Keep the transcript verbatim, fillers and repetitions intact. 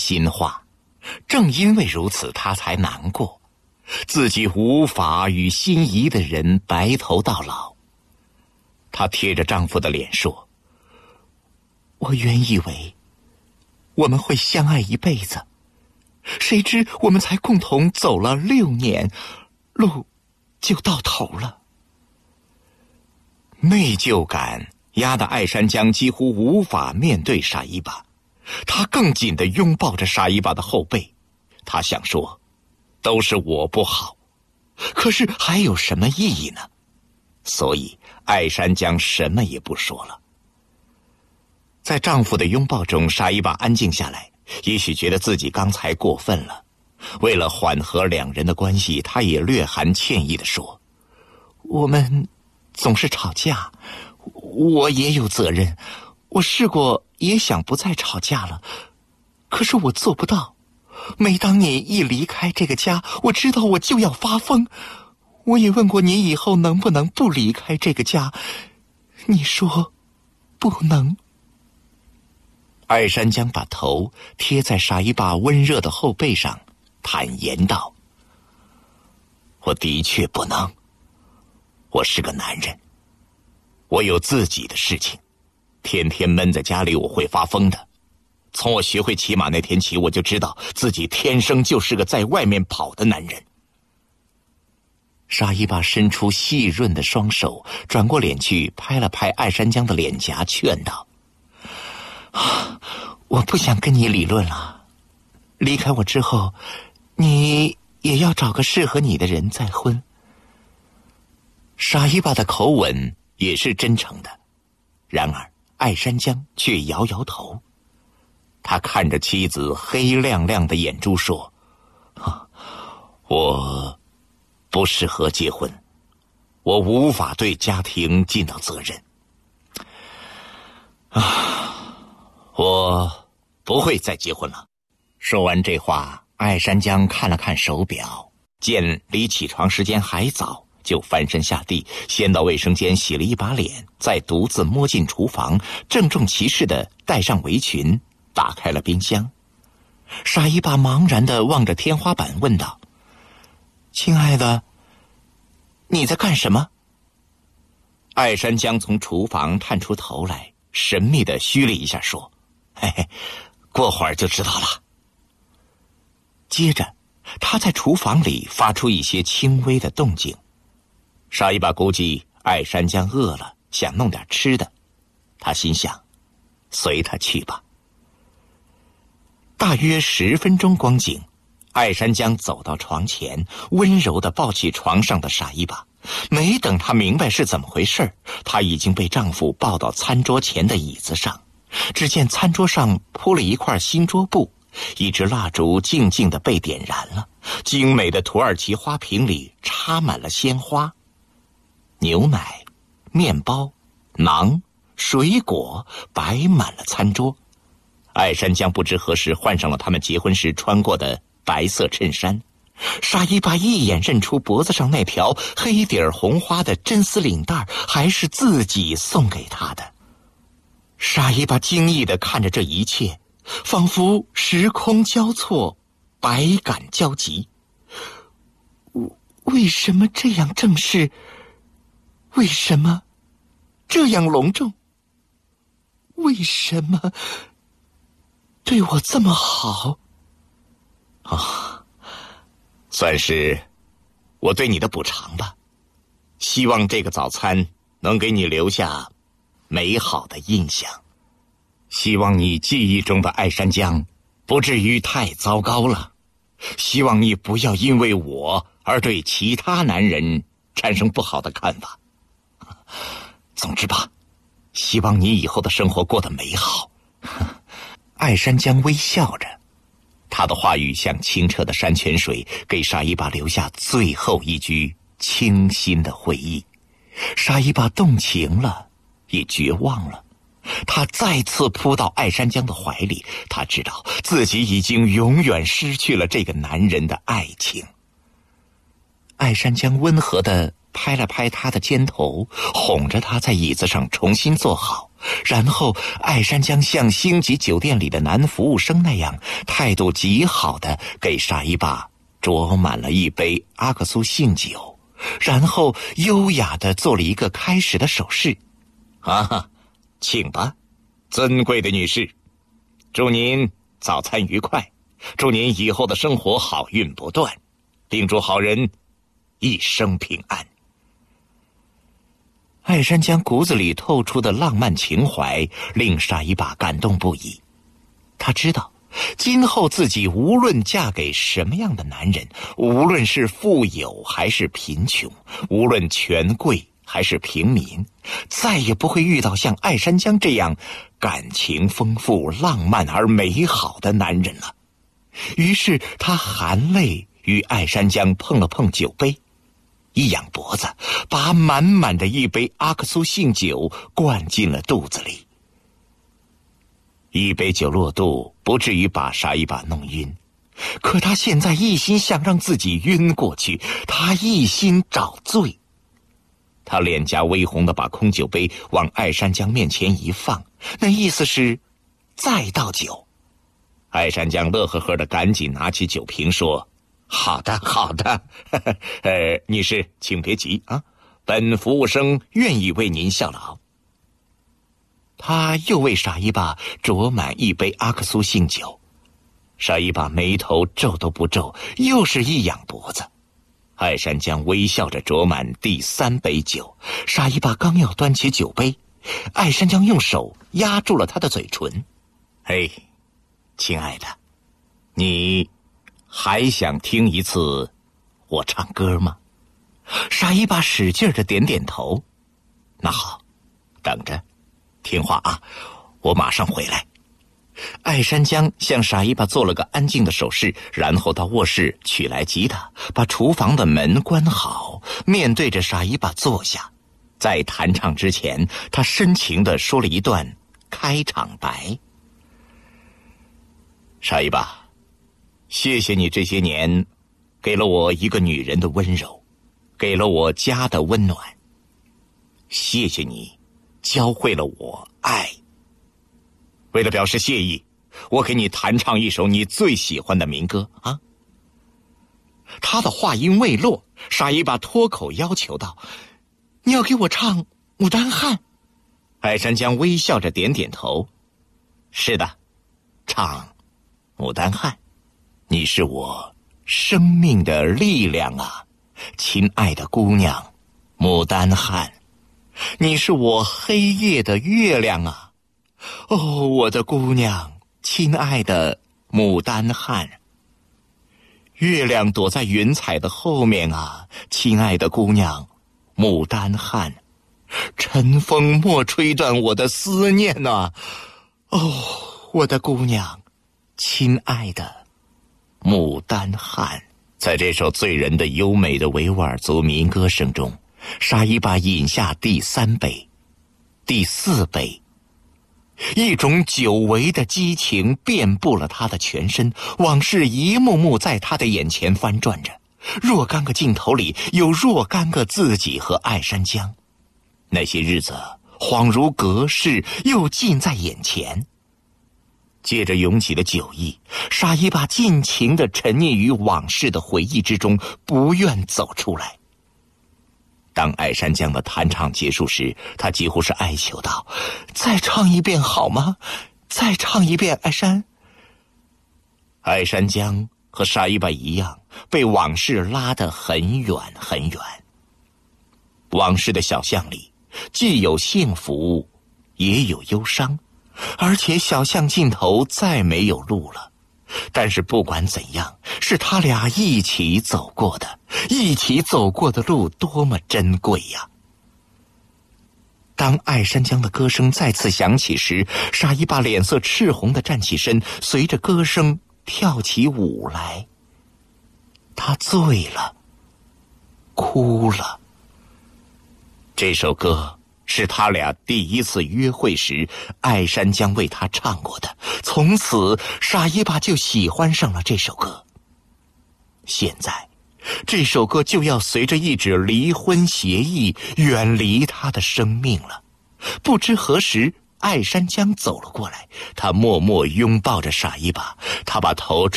心话。正因为如此，她才难过，自己无法与心仪的人白头到老。她贴着丈夫的脸说：我原以为我们会相爱一辈子，谁知我们才共同走了六年，路就到头了。内疚感压得艾珊江几乎无法面对沙伊巴，他更紧地拥抱着沙伊巴的后背。他想说，都是我不好，可是还有什么意义呢？所以艾珊江什么也不说了。在丈夫的拥抱中，沙伊巴安静下来，也许觉得自己刚才过分了。为了缓和两人的关系，她也略含歉意地说：我们总是吵架，我也有责任。我试过也想不再吵架了，可是我做不到。每当你一离开这个家，我知道我就要发疯。我也问过你以后能不能不离开这个家，你说不能。艾珊江把头贴在沙伊巴温热的后背上，坦言道：我的确不能，我是个男人，我有自己的事情，天天闷在家里我会发疯的。从我学会骑马那天起，我就知道自己天生就是个在外面跑的男人。沙伊巴伸出细润的双手，转过脸去拍了拍艾珊江的脸颊，劝道：啊，我不想跟你理论了，离开我之后，你也要找个适合你的人再婚。沙伊巴的口吻也是真诚的，然而艾珊江却摇摇头。他看着妻子黑亮亮的眼珠说：我不适合结婚，我无法对家庭尽到责任。啊，我不会再结婚了。说完这话，艾珊江看了看手表，见离起床时间还早，就翻身下地，先到卫生间洗了一把脸，再独自摸进厨房，郑重其事地戴上围裙，打开了冰箱。沙伊巴茫然地望着天花板问道：亲爱的，你在干什么？艾珊江从厨房探出头来，神秘地嘘了一下说：嘿嘿，过会儿就知道了。接着他在厨房里发出一些轻微的动静。沙伊巴估计艾珊江饿了，想弄点吃的，他心想，随他去吧。大约十分钟光景，艾珊江走到床前，温柔地抱起床上的沙伊巴。没等她明白是怎么回事，她已经被丈夫抱到餐桌前的椅子上。只见餐桌上铺了一块新桌布，一支蜡烛静静地被点燃了，精美的土耳其花瓶里插满了鲜花。牛奶、面包、馕、水果摆满了餐桌。艾珊江不知何时换上了他们结婚时穿过的白色衬衫，沙伊巴一眼认出脖子上那条黑底儿红花的真丝领带还是自己送给他的。沙伊巴惊异地看着这一切，仿佛时空交错，百感交集。为什么这样正式？为什么这样隆重？为什么对我这么好？啊，算是我对你的补偿吧。希望这个早餐能给你留下美好的印象。希望你记忆中的艾珊江不至于太糟糕了。希望你不要因为我而对其他男人产生不好的看法。总之吧，希望你以后的生活过得美好。艾珊江微笑着，他的话语像清澈的山泉水，给沙伊巴留下最后一句清新的回忆。沙伊巴动情了，也绝望了。他再次扑到艾珊江的怀里，他知道自己已经永远失去了这个男人的爱情。艾珊江温和地拍了拍他的肩头，哄着他在椅子上重新坐好， 然后艾山江像星级酒店里的男服务生那样，态度极好的给沙伊巴斟满了一杯阿克苏杏酒，然后优雅的做了一个开始的手势。啊，请吧，尊贵的女士，祝您早餐愉快，祝您以后的生活好运不断，并祝好人一生平安。艾山江骨子里透出的浪漫情怀令沙伊巴感动不已。他知道今后自己无论嫁给什么样的男人，无论是富有还是贫穷，无论权贵还是平民，再也不会遇到像艾山江这样感情丰富、浪漫而美好的男人了。于是他含泪与艾山江碰了碰酒杯，一仰脖子，把满满的一杯阿克苏杏酒灌进了肚子里。一杯酒落肚，不至于把沙伊巴弄晕，可他现在一心想让自己晕过去，他一心找醉。他脸颊微红的把空酒杯往艾山江面前一放，那意思是再倒酒。艾山江乐呵呵的赶紧拿起酒瓶说：好的好的，呵呵呃，女士请别急啊，本服务生愿意为您效劳。他又为沙伊巴斟满一杯阿克苏杏酒，沙伊巴眉头皱都不皱，又是一仰脖子。艾山江微笑着斟满第三杯酒，沙伊巴刚要端起酒杯，艾山江用手压住了他的嘴唇。嘿，亲爱的，你还想听一次我唱歌吗？沙伊巴使劲地点点头。那好，等着，听话啊，我马上回来。艾山江向沙伊巴做了个安静的手势，然后到卧室取来吉他，把厨房的门关好，面对着沙伊巴坐下。在弹唱之前，他深情地说了一段开场白。沙伊巴，谢谢你这些年给了我一个女人的温柔，给了我家的温暖。谢谢你教会了我爱。为了表示谢意，我给你弹唱一首你最喜欢的民歌啊。他的话音未落，沙伊巴脱口要求道：你要给我唱《牡丹汉》。艾山江微笑着点点头：是的，唱《牡丹汉》。你是我生命的力量啊，亲爱的姑娘，牡丹汉。你是我黑夜的月亮啊，哦，我的姑娘，亲爱的牡丹汉。月亮躲在云彩的后面啊，亲爱的姑娘，牡丹汉。晨风莫吹断我的思念啊，哦，我的姑娘，亲爱的牡丹汉。在这首醉人的优美的维吾尔族民歌声中，沙伊巴饮下第三杯，第四杯，一种久违的激情遍布了他的全身，往事一幕幕在他的眼前翻转着，若干个镜头里有若干个自己和艾山江，那些日子恍如隔世，又近在眼前。借着涌起的酒意，沙伊巴尽情地沉溺于往事的回忆之中，不愿走出来。当艾山江的弹唱结束时，他几乎是哀求道：再唱一遍好吗？再唱一遍，艾山。艾山江和沙伊巴一样，被往事拉得很远很远。往事的小巷里，既有幸福，也有忧伤，而且小巷尽头再没有路了。但是不管怎样，是他俩一起走过的，一起走过的路多么珍贵呀！当艾山江的歌声再次响起时，沙伊巴脸色赤红地站起身，随着歌声跳起舞来。他醉了，哭了。这首歌是他俩第一次约会时艾山江为他唱过的，从此沙伊巴就喜欢上了这首歌。现在这首歌就要随着一纸离婚协议远离他的生命了，不知何时艾山江走了过来，他默默拥抱着傻一把，他把头